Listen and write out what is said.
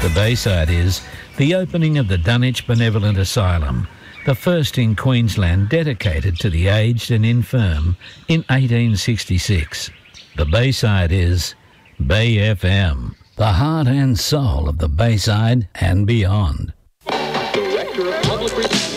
The Bayside is the opening of the Dunwich Benevolent Asylum, the first in Queensland dedicated to the aged and infirm in 1866. The Bayside is Bay FM, the heart and soul of the Bayside and beyond. Director of Public Relations.